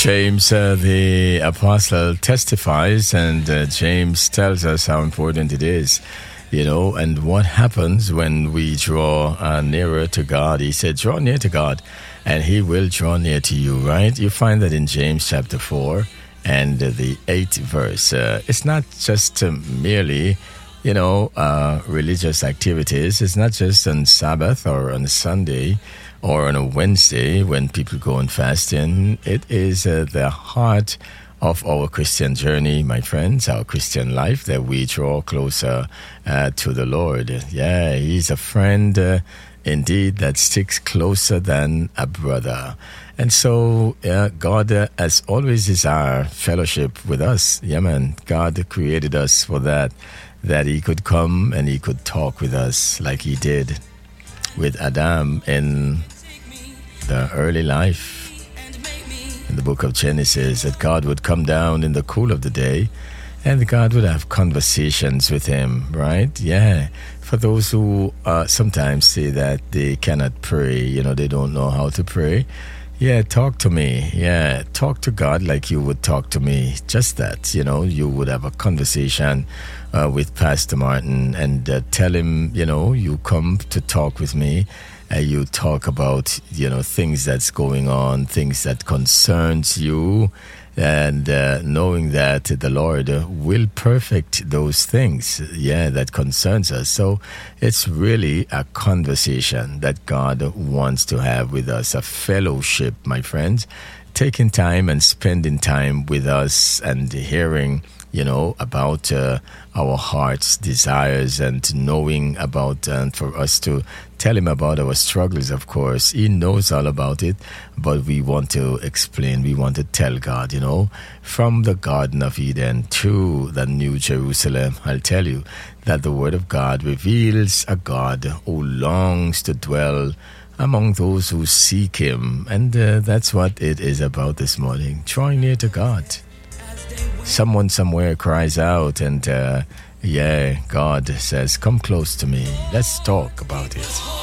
James, the apostle, testifies, and James tells us how important it is, and what happens when we draw nearer to God. He said, draw near to God, and he will draw near to you, right? You find that in James chapter 4 and the 8th verse. It's not just merely, religious activities. It's not just on Sabbath or on Sunday or on a Wednesday when people go on fasting. It is the heart of our Christian journey, my friends, our Christian life, that we draw closer to the Lord. Yeah, he's a friend indeed that sticks closer than a brother. And so God has always desired fellowship with us. Yeah, man, God created us for that he could come and he could talk with us like he did with Adam in the early life. In the book of Genesis, that God would come down in the cool of the day and God would have conversations with him, right? Yeah. For those who sometimes say that they cannot pray, they don't know how to pray. Yeah, talk to me. Yeah, talk to God like you would talk to me. Just that, you would have a conversation with Pastor Martin and tell him, you come to talk with me. You talk about, things that's going on, things that concerns you, and knowing that the Lord will perfect those things, that concerns us. So it's really a conversation that God wants to have with us, a fellowship, my friends, taking time and spending time with us and hearing about our heart's desires and knowing about, and for us to tell him about our struggles, of course. He knows all about it, but we want to explain, we want to tell God, from the Garden of Eden to the New Jerusalem. I'll tell you that the Word of God reveals a God who longs to dwell among those who seek him. And that's what it is about this morning, drawing near to God. Someone somewhere cries out and God says, come close to me. Let's talk about it.